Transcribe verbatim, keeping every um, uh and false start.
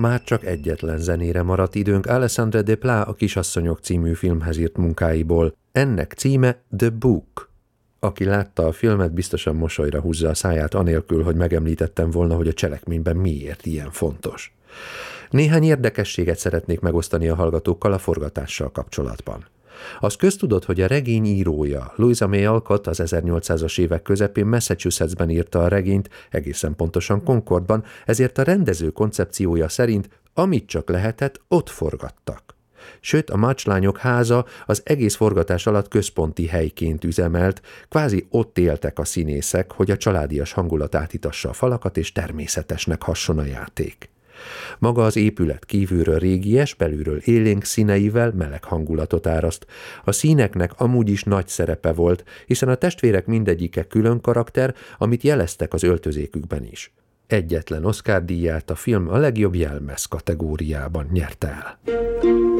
Már csak egyetlen zenére maradt időnk Alessandra Desplat a Kisasszonyok című filmhez írt munkáiból. Ennek címe The Book. Aki látta a filmet, biztosan mosolyra húzza a száját anélkül, hogy megemlítettem volna, hogy a cselekményben miért ilyen fontos. Néhány érdekességet szeretnék megosztani a hallgatókkal a forgatással kapcsolatban. Az köztudott, hogy a regény írója, Louisa May Alcott az ezernyolcszázas évek közepén Massachusettsben írta a regényt, egészen pontosan Concordban, ezért a rendező koncepciója szerint, amit csak lehetett, ott forgattak. Sőt, a March lányok háza az egész forgatás alatt központi helyként üzemelt, kvázi ott éltek a színészek, hogy a családias hangulat átitassa a falakat, és természetesnek hasson a játék. Maga az épület kívülről régies, belülről élénk színeivel meleg hangulatot áraszt. A színeknek amúgy is nagy szerepe volt, hiszen a testvérek mindegyike külön karakter, amit jeleztek az öltözékükben is. Egyetlen Oscar-díját a film a legjobb jelmez kategóriában nyerte el.